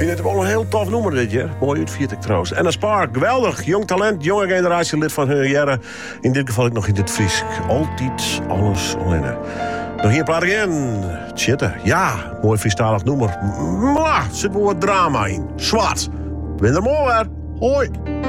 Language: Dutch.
vind het wel een heel tof nummer dit jaar. Mooi uitvierd ik trouwens. En een Spark, geweldig. Jong talent, jonge generatie, lid van hun jaren. In dit geval ik nog in dit Fries. Altijd alles alleen. Nog hier praat ik in. Tjitten, ja, mooi Friestalig nummer. Maar zit wel wat drama in. Zwart. Ben er mooi weer. Hoi.